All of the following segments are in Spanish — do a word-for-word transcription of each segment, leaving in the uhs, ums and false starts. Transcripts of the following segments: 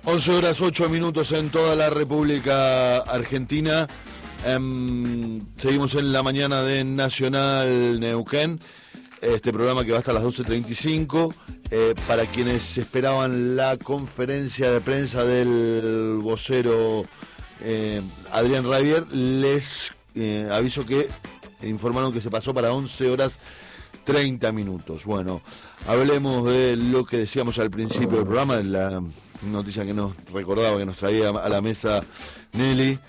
once horas ocho minutos en toda la República Argentina. Um, seguimos en la mañana de Nacional Neuquén. Este programa que va hasta las doce treinta y cinco. Eh, para quienes esperaban la conferencia de prensa del vocero eh, Adrián Rabier, les eh, aviso que informaron que se pasó para once horas treinta minutos. Bueno, hablemos de lo que decíamos al principio del programa, de la noticia que nos recordaba, que nos traía a la mesa Nelly.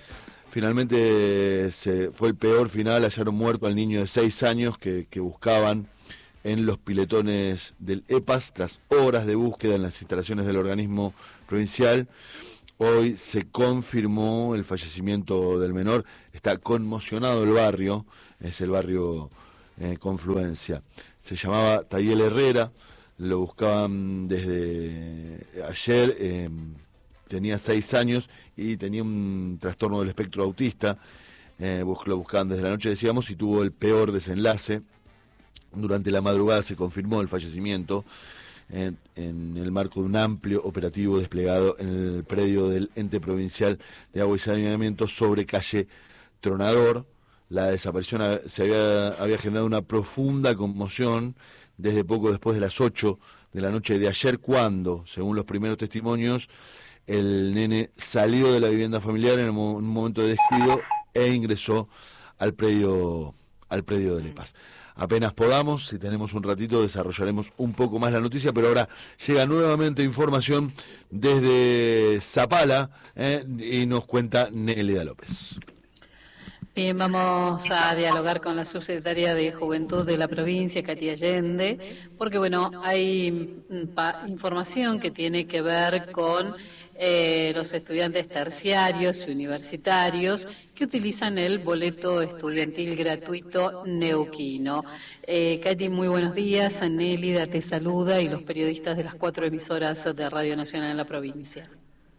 Finalmente se fue el peor final, hallaron muerto al niño de seis años que, que buscaban en los piletones del E P A S tras horas de búsqueda en las instalaciones del organismo provincial. Hoy se confirmó el fallecimiento del menor. Está conmocionado el barrio, es el barrio eh, Confluencia. Se llamaba Tayel Herrera, lo buscaban desde ayer, eh, tenía seis años y tenía un trastorno del espectro autista. Eh, lo buscaban desde la noche, decíamos, y tuvo el peor desenlace. Durante la madrugada se confirmó el fallecimiento en, en el marco de un amplio operativo desplegado en el predio del Ente Provincial de Agua y Saneamiento sobre calle Tronador. La desaparición se había, había generado una profunda conmoción desde poco después de las ocho de la noche de ayer, cuando, según los primeros testimonios, el nene salió de la vivienda familiar en un momento de descuido e ingresó al predio, al predio del E P A S. Apenas podamos, si tenemos un ratito, desarrollaremos un poco más la noticia, pero ahora llega nuevamente información desde Zapala eh, y nos cuenta Nélida López. Bien, vamos a dialogar con la subsecretaria de Juventud de la provincia, Katy Allende, porque bueno, hay información que tiene que ver con eh, los estudiantes terciarios y universitarios que utilizan el boleto estudiantil gratuito neuquino. Eh, Katy, muy buenos días. Nélida te saluda y los periodistas de las cuatro emisoras de Radio Nacional en la provincia.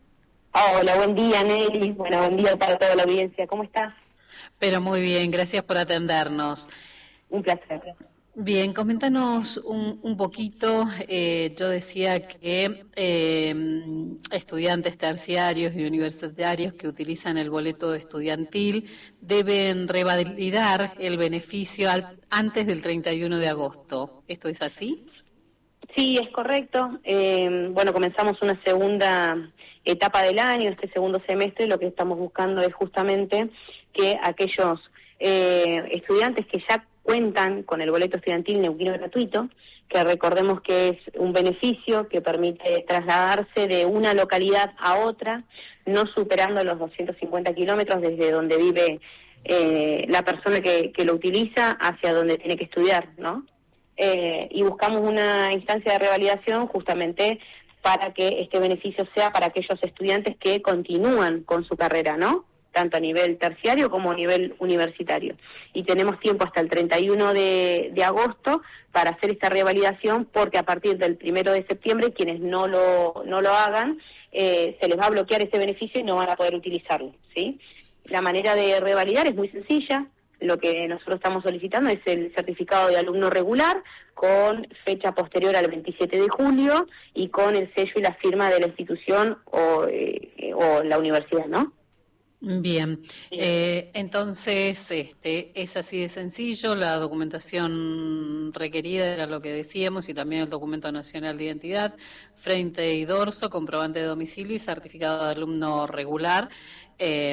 Hola, buen día, Nelly. Bueno, buen día para toda la audiencia. ¿Cómo estás? Pero muy bien, gracias por atendernos. Un placer. Bien, coméntanos un, un poquito, eh, yo decía que eh, estudiantes terciarios y universitarios que utilizan el boleto estudiantil deben revalidar el beneficio al, antes del treinta y uno de agosto. ¿Esto es así? Sí, es correcto. Eh, bueno, comenzamos una segunda etapa del año, este segundo semestre. Lo que estamos buscando es justamente que aquellos eh, estudiantes que ya cuentan con el boleto estudiantil neuquino gratuito, que recordemos que es un beneficio que permite trasladarse de una localidad a otra, no superando los doscientos cincuenta kilómetros desde donde vive eh, la persona que, que lo utiliza hacia donde tiene que estudiar, ¿no? Eh, y buscamos una instancia de revalidación justamente para que este beneficio sea para aquellos estudiantes que continúan con su carrera, ¿no? Tanto a nivel terciario como a nivel universitario. Y tenemos tiempo hasta el treinta y uno de agosto para hacer esta revalidación, porque a partir del primero de septiembre, quienes no lo, no lo hagan, eh, se les va a bloquear ese beneficio y no van a poder utilizarlo, ¿sí? La manera de revalidar es muy sencilla. Lo que nosotros estamos solicitando es el certificado de alumno regular con fecha posterior al veintisiete de julio y con el sello y la firma de la institución o, eh, o la universidad, ¿no? Bien, eh, entonces este, es así de sencillo, la documentación requerida era lo que decíamos y también el documento nacional de identidad, frente y dorso, comprobante de domicilio y certificado de alumno regular. Eh,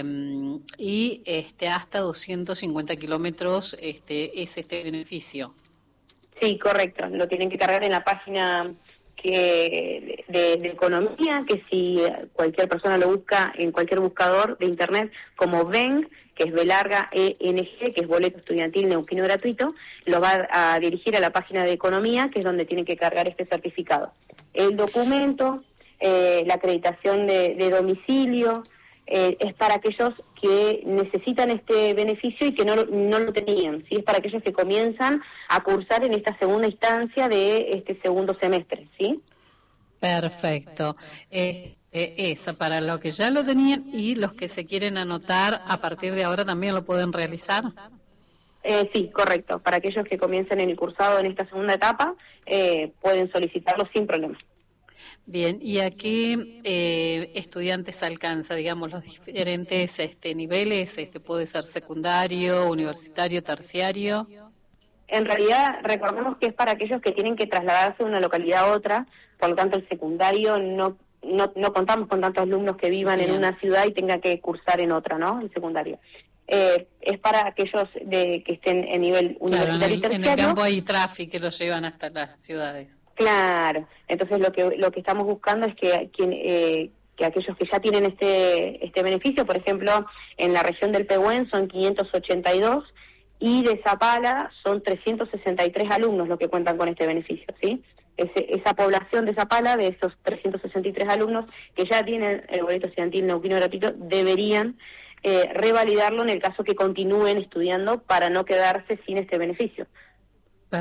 y este hasta doscientos cincuenta kilómetros este, es este beneficio. Sí, correcto. Lo tienen que cargar en la página que de, de economía, que si cualquier persona lo busca en cualquier buscador de internet como B E N G, que es B larga E N G, que es boleto estudiantil neuquino gratuito, lo va a dirigir a la página de economía, que es donde tienen que cargar este certificado. El documento, eh, la acreditación de, de domicilio, Eh, es para aquellos que necesitan este beneficio y que no, no lo tenían, ¿sí? Es para aquellos que comienzan a cursar en esta segunda instancia de este segundo semestre, ¿sí? Perfecto. Eh, eh, esa para los que ya lo tenían y los que se quieren anotar a partir de ahora también lo pueden realizar. Eh, sí, correcto. Para aquellos que comienzan en el cursado en esta segunda etapa, eh, pueden solicitarlo sin problema. Bien, ¿y a qué eh, estudiantes alcanza, digamos, los diferentes este, niveles? Este, ¿puede ser secundario, universitario, terciario? En realidad, recordemos que es para aquellos que tienen que trasladarse de una localidad a otra, por lo tanto el secundario no no, no contamos con tantos alumnos que vivan Bien. en una ciudad y tengan que cursar en otra, ¿no? El secundario. Eh, es para aquellos de que estén en nivel universitario claro, en el, y terciario. En el campo hay tráfico que los llevan hasta las ciudades. Claro, entonces lo que lo que estamos buscando es que quien eh, que aquellos que ya tienen este este beneficio, por ejemplo, en la región del Pehuen son quinientos ochenta y dos y de Zapala son trescientos sesenta y tres alumnos los que cuentan con este beneficio, ¿sí? Ese, esa población de Zapala, de esos trescientos sesenta y tres alumnos que ya tienen el boleto estudiantil neuquino gratuito, deberían eh, revalidarlo en el caso que continúen estudiando para no quedarse sin este beneficio.